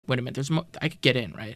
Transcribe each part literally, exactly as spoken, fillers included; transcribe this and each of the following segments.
wait a minute, there's mo- I could get in, right?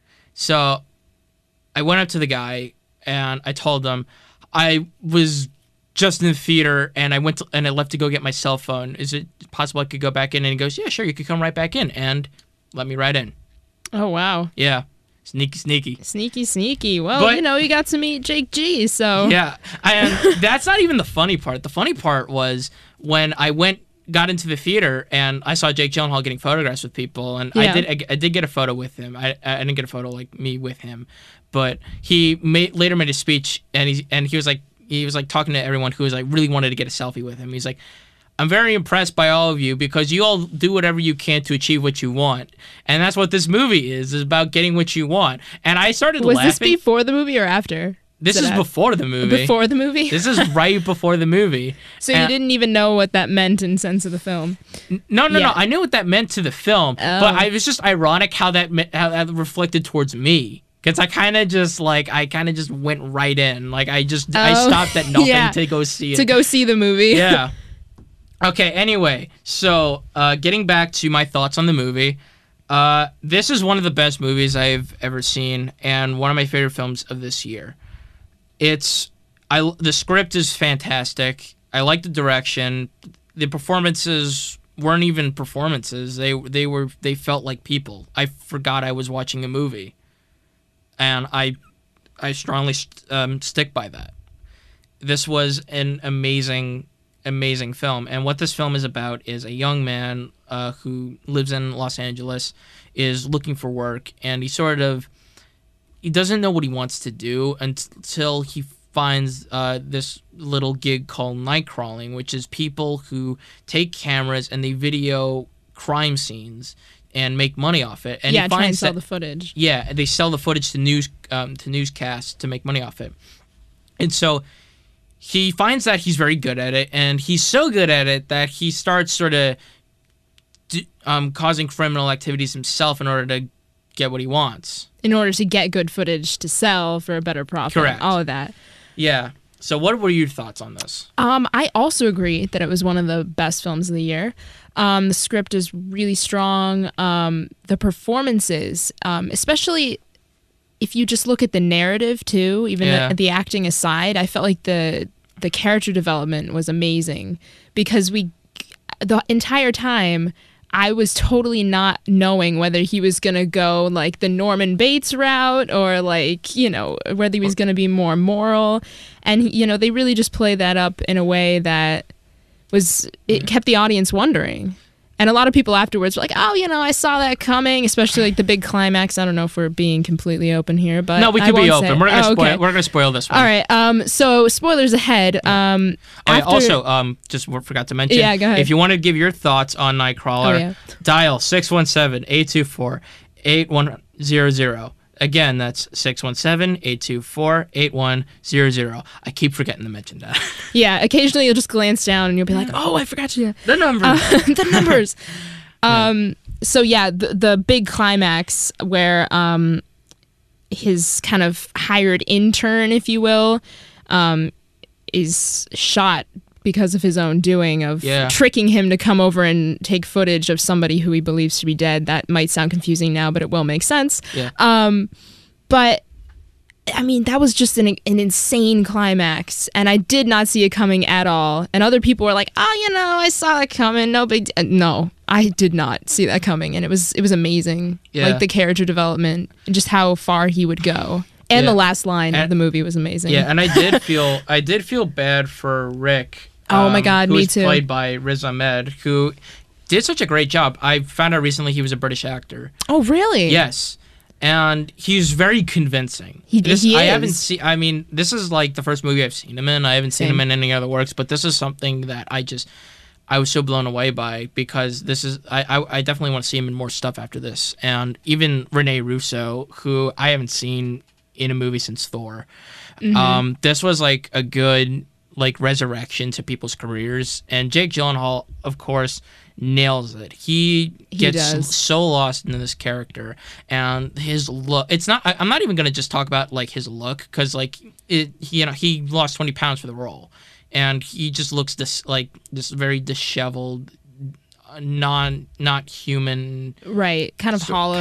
So I went up to the guy and I told him I was just in the theater and I went to, and I left to go get my cell phone. Is it possible I could go back in? And he goes, yeah, sure, you could come right back in, and let me right in. Oh, wow. Yeah. Sneaky, sneaky. Sneaky, sneaky. Well, But- you know, you got to meet Jake G, so. Yeah. And that's not even the funny part. The funny part was when I went, got into the theater and I saw Jake Gyllenhaal getting photographs with people, and Yeah. I did I, I did get a photo with him. I, I didn't get a photo like me with him, but he made, later made a speech, and he and he was like he was like talking to everyone who was like really wanted to get a selfie with him. He's like, I'm very impressed by all of you because you all do whatever you can to achieve what you want. And that's what this movie is, is about getting what you want. And I started Was laughing. this before the movie or after? This Did is I- before the movie. Before the movie? This is right before the movie. So you And- didn't even know what that meant in sense of the film. No, no, Yeah. no. I knew what that meant to the film, Oh. but I, it was just ironic how that me- how that reflected towards me. Because I kind of just, like, I kind of just went right in. Like, I just, I Oh, stopped at nothing yeah. to go see it. To go see the movie. Yeah. Okay, anyway, so uh, getting back to my thoughts on the movie, uh, this is one of the best movies I've ever seen and one of my favorite films of this year. It's, I, the script is fantastic. I like the direction. The performances weren't even performances. They they were they felt like people. I forgot I was watching a movie. And I I strongly um, stick by that. This was an amazing, amazing film. And what this film is about is a young man uh, who lives in Los Angeles, is looking for work, and he sort of, he doesn't know what he wants to do until he finds uh, this little gig called night crawling, which is people who take cameras and they video crime scenes and make money off it. And yeah, he try and finds sell that, the footage. yeah, they sell the footage to news um, to newscasts to make money off it. And so he finds that he's very good at it, and he's so good at it that he starts sort of d- um, causing criminal activities himself in order to get what he wants. In order to get good footage to sell for a better profit. Correct. All of that. Yeah. So what were your thoughts on this? Um, I also agree that it was one of the best films of the year. Um, the script is really strong. Um, the performances, um, especially if you just look at the narrative too, even Yeah. the, the acting aside, I felt like the the character development was amazing because we the entire time I was totally not knowing whether he was going to go like the Norman Bates route or like, you know, whether he was going to be more moral. And, you know, they really just play that up in a way that was, it kept the audience wondering. And a lot of people afterwards were like, oh, you know, I saw that coming, especially like the big climax. I don't know if we're being completely open here, but No, we I could be won't open. say- We're gonna Oh, spoil. okay. We're gonna spoil this one. All right. Um. So spoilers ahead. Um. Oh, yeah, after- also, um, just w- forgot to mention. Yeah, go ahead. If you want to give your thoughts on Nightcrawler, Oh, yeah. dial six one seven, eight two four, eight one zero zero. Again, that's six one seven, eight two four, eight one zero zero. I keep forgetting to mention that. Yeah. Occasionally you'll just glance down and you'll be like, oh, I forgot you. The number. Uh, the numbers. um. So yeah, the the big climax where um his kind of hired intern, if you will, um, is shot because of his own doing of Yeah. tricking him to come over and take footage of somebody who he believes to be dead. That might sound confusing now, but it will make sense. Yeah. Um, but I mean, that was just an, an insane climax, and I did not see it coming at all. And other people were like, "Oh, you know, I saw that coming. No big." D-. No, I did not see that coming, and it was it was amazing. Yeah. Like the character development and just how far he would go. And Yeah. the last line of And- the movie was amazing. Yeah, and I did feel I did feel bad for Rick. Oh my um, God, who me was too. Played by Riz Ahmed, who did such a great job. I found out recently he was a British actor. Oh, really? Yes, and he's very convincing. He- this, he I haven't is. seen. I mean, this is like the first movie I've seen him in. I haven't seen Same. him in any other works, but this is something that I just I was so blown away by because this is I I, I definitely want to see him in more stuff after this. And even Rene Russo, who I haven't seen in a movie since Thor. Mm-hmm. Um, this was like a good like resurrection to people's careers, and Jake Gyllenhaal, of course, nails it. He He gets does. so lost into this character, and his look. It's not. I, I'm not even gonna just talk about like his look because like it. He, you know, he lost twenty pounds for the role, and he just looks this like this very disheveled, non not human. Right. Kind of So- hollow.